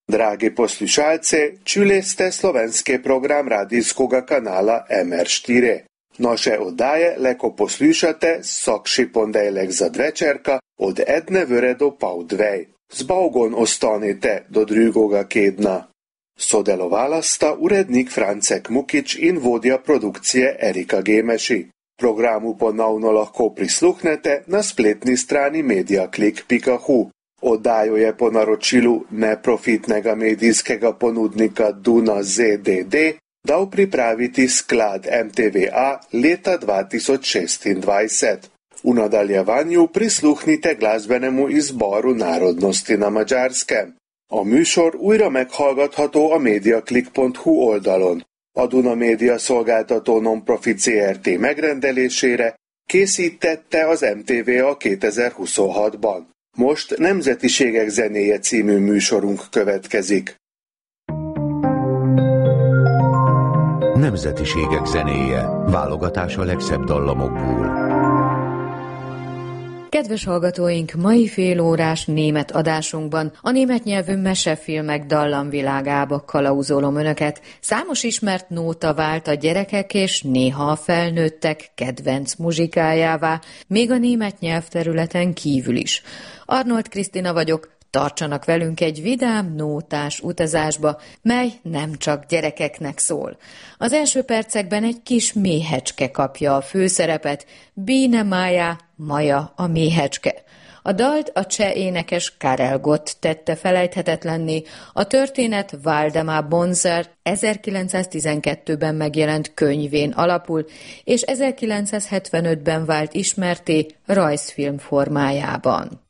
Dragi poslušalci, čuli ste slovenski program radijskega kanala MR4. Naše oddaje lahko poslušate vsakši ponedjeljek zvečerka od 1 do pol 2. Z Bogom ostanite do drugega kedna. Sodelovala sta urednik Francek Mukič in vodja produkcije Erika Gemeši. Programu ponovno lahko prisluhnete na spletni strani mediaklik.hu. Oddajo je po naročilu neprofitnega medijskega ponudnika Duna ZDD dal pripraviti sklad MTVA leta 2026. V nadaljevanju prisluhnite glasbenemu izboru narodnosti na Magyarskem. A műsor újra meghallgatható a mediaklik.hu oldalon. A Duna Média szolgáltató non-profit ZRT megrendelésére készítette az MTVA 2026-ban. Most Nemzetiségek zenéje című műsorunk következik. Nemzetiségek zenéje. Válogatás a legszebb dallamokból. Kedves hallgatóink, mai félórás német adásunkban a német nyelvű mesefilmek dallamvilágába kalauzolom önöket. Számos ismert nóta vált a gyerekek és néha a felnőttek kedvenc muzsikájává, még a német nyelvterületen kívül is. Arnold Krisztina vagyok, tartsanak velünk egy vidám, nótás utazásba, mely nem csak gyerekeknek szól. Az első percekben egy kis méhecske kapja a főszerepet, Biene Maja a méhecske. A dalt a cseh énekes Karel Gott tette felejthetetlenné, a történet Waldemar Bonzer 1912-ben megjelent könyvén alapul, és 1975-ben vált ismertté rajzfilm formájában.